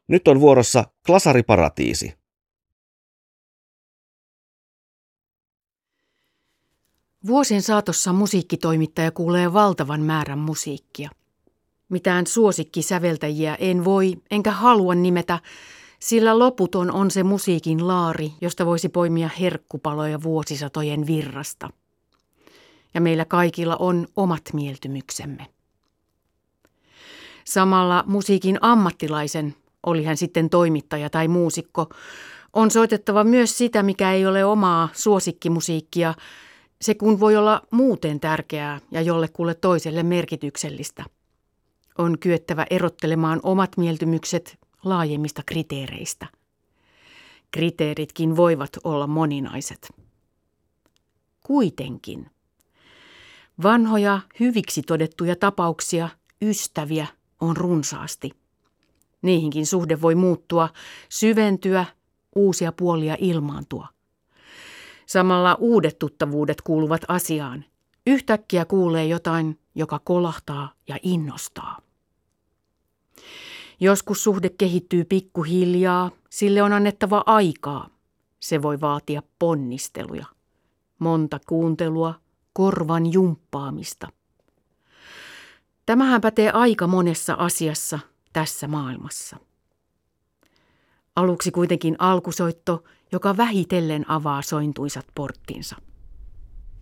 Nyt on vuorossa Klasariparatiisi. Vuosien saatossa musiikkitoimittaja kuulee valtavan määrän musiikkia. Mitään suosikkisäveltäjiä en voi enkä halua nimetä, sillä loputon on se musiikin laari, josta voisi poimia herkkupaloja vuosisatojen virrasta. Ja meillä kaikilla on omat mieltymyksemme. Samalla musiikin ammattilaisen, oli hän sitten toimittaja tai muusikko, on soitettava myös sitä, mikä ei ole omaa suosikkimusiikkia, se kun voi olla muuten tärkeää ja jollekulle toiselle merkityksellistä. On kyettävä erottelemaan omat mieltymykset laajemmista kriteereistä. Kriteeritkin voivat olla moninaiset. Kuitenkin. Vanhoja, hyviksi todettuja tapauksia, ystäviä on runsaasti. Niihinkin suhde voi muuttua, syventyä, uusia puolia ilmaantua. Samalla uudet tuttavuudet kuuluvat asiaan. Yhtäkkiä kuulee jotain, joka kolahtaa ja innostaa. Joskus suhde kehittyy pikkuhiljaa, sille on annettava aikaa. Se voi vaatia ponnisteluja, monta kuuntelua, korvan jumppaamista. Tämähän pätee aika monessa asiassa tässä maailmassa. Aluksi kuitenkin alkusoitto, joka vähitellen avaa sointuisat porttinsa.